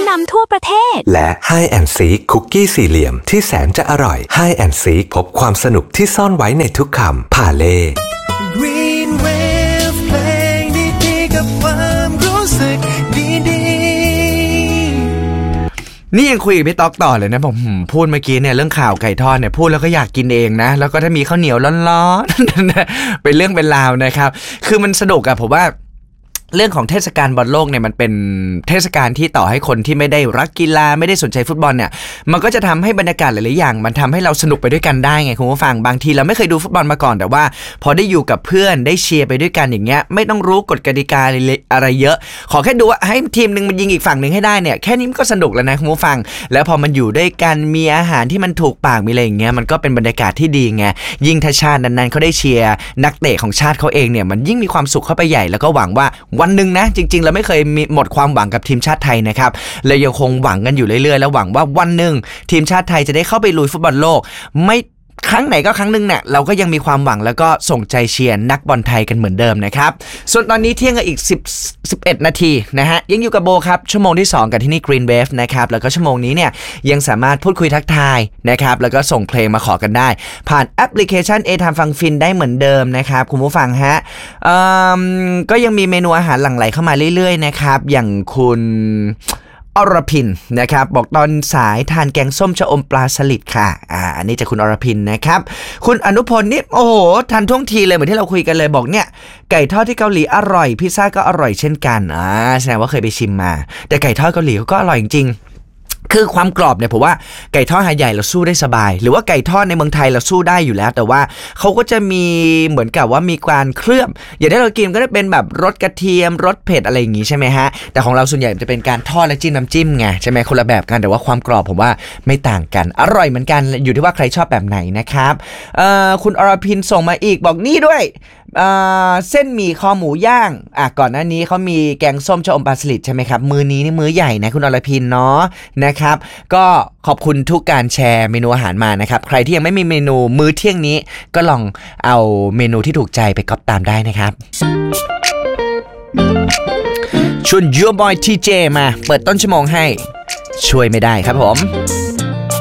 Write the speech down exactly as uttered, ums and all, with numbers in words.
นำทั่วประเทศและ Hide and Seek คุกกี้สี่เหลี่ยมที่แสนจะอร่อย Hide and Seek พบความสนุกที่ซ่อนไว้ในทุกคำผ่าเล่ Green Wave เพลงดีๆกับความรู้สึกดีๆนี่ยังคุยกับพี่ต๊อกต่อเลยนะผมพูดเมื่อกี้เนี่ยเรื่องข่าวไก่ทอดเนี่ยพูดแล้วก็อยากกินเองนะแล้วก็ถ้ามีข้าวเหนียวร้อนๆเป็นเรื่องเป็นราวนะครับคือมันสนุกอะผมว่าเรื่องของเทศกาลบอลโลกเนี่ยมันเป็นเทศกาลที่ต่อให้คนที่ไม่ได้รักกีฬาไม่ได้สนใจฟุตบอลเนี่ยมันก็จะทำให้บรรยากาศหลายๆอย่างมันทำให้เราสนุกไปด้วยกันได้ไงคุณผู้ฟังบางทีเราไม่เคยดูฟุตบอลมาก่อนแต่ว่าพอได้อยู่กับเพื่อนได้เชียร์ไปด้วยกันอย่างเงี้ยไม่ต้องรู้กฎกติกาอะไรเยอะขอแค่ดูว่าให้ทีมนึงมันยิงอีกฝั่งนึงให้ได้เนี่ยแค่นี้มันก็สนุกแล้วนะคุณผู้ฟังแล้วพอมันอยู่ด้วยกันมีอาหารที่มันถูกปากมีอะไรอย่างเงี้ยมันก็เป็นบรรยากาศที่ดีไงยิ่งถ้าชาตินั้นๆเขาได้เชียร์นักเตะของชาติเขาเองเนี่ยมันยิ่งมีความสุขเข้าไปใหญ่แล้วก็หวังว่าวันนึงนะจริงเราไม่เคยมีหมดความหวังกับทีมชาติไทยนะครับและยังคงหวังกันอยู่เรื่อยๆแล้วหวังว่าวันหนึ่งทีมชาติไทยจะได้เข้าไปลุยฟุตบอลโลกไม่ครั้งไหนก็ครั้งนึงเนี่ยเราก็ยังมีความหวังแล้วก็ส่งใจเชียร์นักบอลไทยกันเหมือนเดิมนะครับส่วนตอนนี้เที่ยงกันอีกสิบ สิบเอ็ดนาทีนะฮะยังอยู่กับโบครับชั่วโมงที่สองกับที่นี่ Green Wave นะครับแล้วก็ชั่วโมงนี้เนี่ยยังสามารถพูดคุยทักทายนะครับแล้วก็ส่งเพลงมาขอกันได้ผ่านแอปพลิเคชัน A Time ฟังฟินได้เหมือนเดิมนะครับคุณผู้ฟังฮะก็ยังมีเมนูอาหารหลั่งไหลเข้ามาเรื่อยๆนะครับอย่างคุณอรพินนะครับบอกตอนสายทานแกงส้มชะอมปลาสลิดค่ะอ่าอันนี้จากคุณอรพินนะครับคุณอนุพลนี่โอ้โหทันท่วงทีเลยเหมือนที่เราคุยกันเลยบอกเนี่ยไก่ทอดที่เกาหลีอร่อยพิซซ่าก็อร่อยเช่นกันอ่าแสดงว่าเคยไปชิมมาแต่ไก่ทอดเกาหลีก็อร่อยจริงคือความกรอบเนี่ยผมว่าไก่ทอดหาดใหญ่เราสู้ได้สบายหรือว่าไก่ทอดในเมืองไทยเราสู้ได้อยู่แล้วแต่ว่าเขาก็จะมีเหมือนกับว่ามีการเคลือบอย่างที่เรากินก็จะเป็นแบบรสกระเทียมรสเผ็ดอะไรอย่างงี้ใช่ไหมฮะแต่ของเราส่วนใหญ่จะเป็นการทอดและจิ้มน้ำจิ้มไงใช่ไหมคนละแบบกันแต่ว่าความกรอบผมว่าไม่ต่างกันอร่อยเหมือนกันอยู่ที่ว่าใครชอบแบบไหนนะครับเอ่อคุณอรพินส่งมาอีกบอกนี่ด้วยเอ่อเส้นหมี่คอหมูย่างอ่ะก่อนหน้านี้เขามีแกงส้มชะอมปลาสลิดใช่ไหมครับมื้อนี้นี่มื้อใหญ่นะคุณอรพินเนาะนะครับก็ขอบคุณทุกการแชร์เมนูอาหารมานะครับใครที่ยังไม่มีเมนูมื้อเที่ยงนี้ก็ลองเอาเมนูที่ถูกใจไปก๊อปตามได้นะครับชวนยูบอยทีเจมาเปิดต้นชั่วโมงให้ช่วยไม่ได้ครับผม